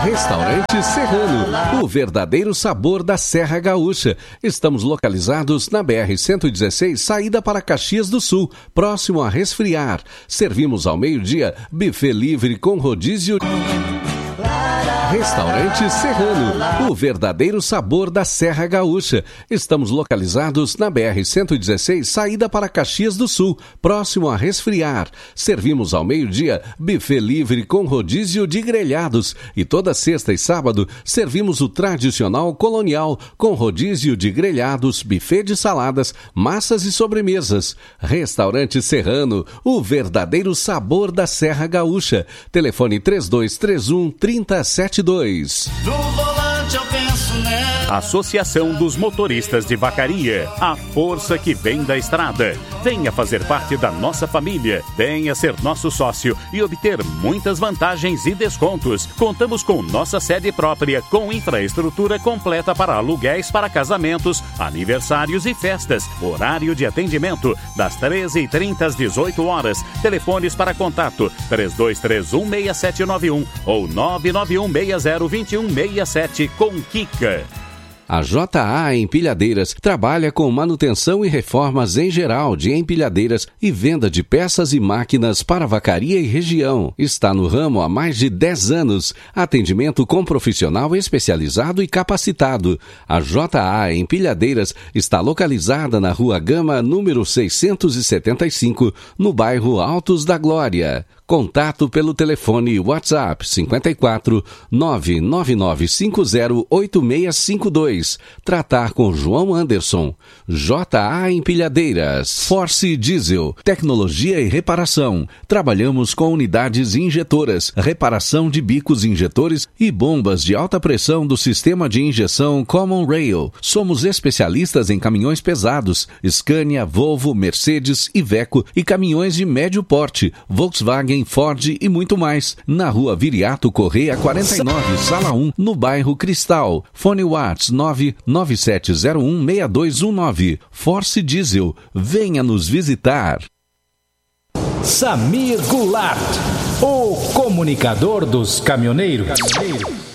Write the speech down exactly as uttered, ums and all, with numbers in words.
Restaurante Serrano, o verdadeiro sabor da Serra Gaúcha. Estamos localizados na B R cento e dezesseis, saída para Caxias do Sul, próximo a Resfriar. Servimos ao meio-dia, buffet livre com rodízio. Restaurante Serrano, o verdadeiro sabor da Serra Gaúcha. Estamos localizados na B R cento e dezesseis, saída para Caxias do Sul, próximo a Resfriar. Servimos ao meio-dia, buffet livre com rodízio de grelhados. E toda sexta e sábado, servimos o tradicional colonial, com rodízio de grelhados, buffet de saladas, massas e sobremesas. Restaurante Serrano, o verdadeiro sabor da Serra Gaúcha. Telefone três dois três um, três zero sete dois. No volante eu penso nela. Associação dos Motoristas de Vacaria, a força que vem da estrada. Venha fazer parte da nossa família, venha ser nosso sócio e obter muitas vantagens e descontos. Contamos com nossa sede própria, com infraestrutura completa para aluguéis para casamentos, aniversários e festas. Horário de atendimento das treze e trinta às dezoito horas. Telefones para contato três dois três um, seis sete nove um ou nove nove um seis zero dois um seis sete com Kika. A J A Empilhadeiras trabalha com manutenção e reformas em geral de empilhadeiras e venda de peças e máquinas para vacaria e região. Está no ramo há mais de dez anos. Atendimento com profissional especializado e capacitado. A J A Empilhadeiras está localizada na Rua Gama, número seiscentos e setenta e cinco, no bairro Altos da Glória. Contato pelo telefone WhatsApp cinco quatro nove nove nove cinco zero oito seis cinco dois. Tratar com João Anderson. J A Empilhadeiras. Force Diesel. Tecnologia e reparação. Trabalhamos com unidades injetoras, reparação de bicos injetores e bombas de alta pressão do sistema de injeção Common Rail. Somos especialistas em caminhões pesados, Scania, Volvo, Mercedes, Iveco e caminhões de médio porte, Volkswagen, Ford e muito mais. Na Rua Viriato Correia quarenta e nove, Sala um, no bairro Cristal. Fone Whats nove nove sete zero um seis dois um nove. Force Diesel. Venha nos visitar. Samir Goulart, o comunicador dos caminhoneiros.